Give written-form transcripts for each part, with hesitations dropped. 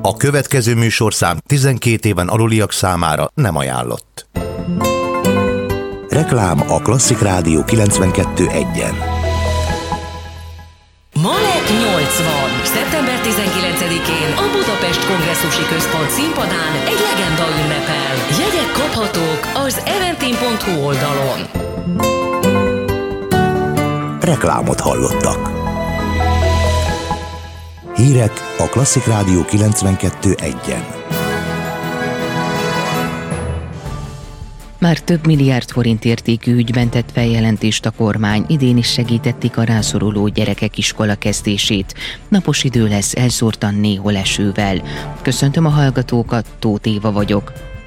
A következő műsorszám 12 éven aluliak számára nem ajánlott. Reklám a Klasszik Rádió 92.1-en. Malek 80. Szeptember 19-én a Budapest Kongresszusi Központ színpadán egy legenda ünnepel. Jegyek kaphatók az eventim.hu oldalon. Reklámot hallottak. Hírek a Klasszik Rádió 92.1-en. Már több milliárd forint értékű ügyben tett feljelentést a kormány, idén is segítették a rászoruló gyerekek iskola kezdését. Napos idő lesz, elszórtan néhol esővel. Köszöntöm a hallgatókat, Tóth Éva vagyok.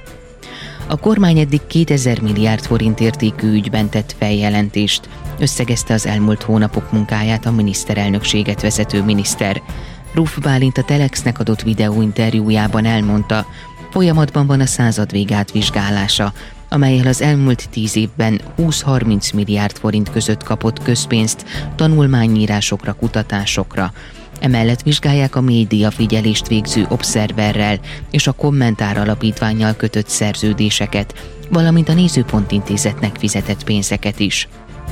A kormány eddig 2000 milliárd forint értékű ügyben tett feljelentést. Összegezte az elmúlt hónapok munkáját a miniszterelnökséget vezető miniszter. Ruf Bálint a Telexnek adott videóinterjújában elmondta, folyamatban van a századvég átvizsgálása, amellyel az elmúlt 10 évben 20-30 milliárd forint között kapott közpénzt tanulmányírásokra, kutatásokra. Emellett vizsgálják a médiafigyelést végző Observerrel és a Kommentár Alapítvánnyal kötött szerződéseket, valamint a Nézőpont Intézetnek fizetett pénzeket is.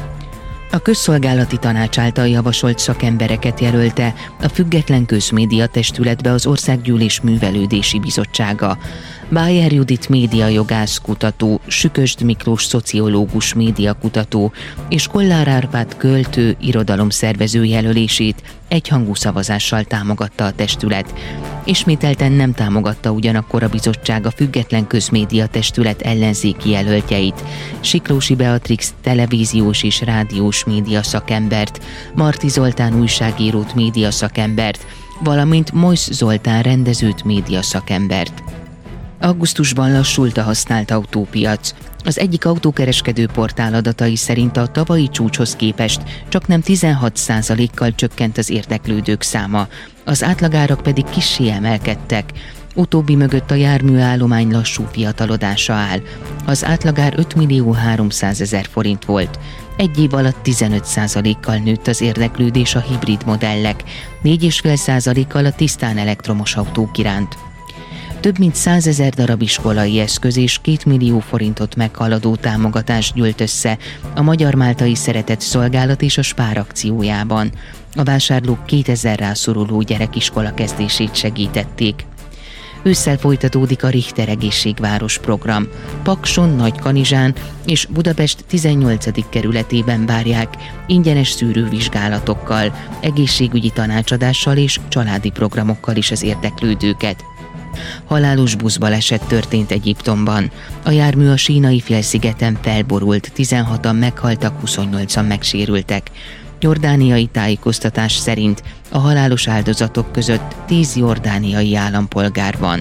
A Közszolgálati Tanács által javasolt szakembereket jelölte a Független Közmédia Testületbe az Országgyűlés Művelődési Bizottsága. Bájer Judit médiajogász kutató, Sükösd Miklós szociológus médiakutató és Kollár Árpád költő irodalomszervező jelölését egyhangú szavazással támogatta a testület. Ismételten nem támogatta ugyanakkor a bizottság a Független Közmédia Testület ellenzéki jelöltjeit, Siklósi Beatrix televíziós és rádiós média szakembert, Marti Zoltán újságírót média szakembert, valamint Mojsz Zoltán rendezőt média szakembert. Augusztusban lassult a használt autópiac. Az egyik autókereskedő portál adatai szerint a tavalyi csúcshoz képest csaknem 16%-kal csökkent az érdeklődők száma, az átlagárak pedig kissé emelkedtek. Utóbbi mögött a járműállomány lassú fiatalodása áll. Az átlagár 5.300.000 forint volt. Egy év alatt 15%-kal nőtt az érdeklődés a hibrid modellek, 4,5%-kal a tisztán elektromos autók iránt. Több mint 100 000 darab iskolai eszköz és 2 millió forintot meghaladó támogatást gyűlt össze a Magyar Máltai Szeretett Szolgálat és a Spár akciójában. A vásárlók 2000 rászoruló gyerekiskola kezdését segítették. Ősszel folytatódik a Richter Egészségváros program. Pakson, Nagykanizsán és Budapest 18. kerületében várják ingyenes szűrővizsgálatokkal, egészségügyi tanácsadással és családi programokkal is az érdeklődőket. Halálos buszbaleset történt Egyiptomban. A jármű a Sínai-félszigeten felborult, 16-an meghaltak, 28-an megsérültek. Jordániai tájékoztatás szerint a halálos áldozatok között 10 jordániai állampolgár van.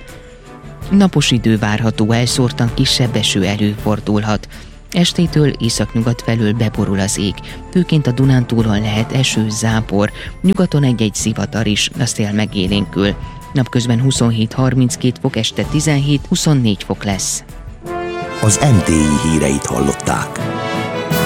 Napos idő várható, elszórtan kisebb eső előfordulhat. Estétől északnyugat felől beborul az ég, főként a Dunántúlon lehet eső, zápor, nyugaton egy-egy zivatar is, a szél megélénkül. Napközben 27-32 fok, este 17-24 fok lesz. Az MTI híreit hallották.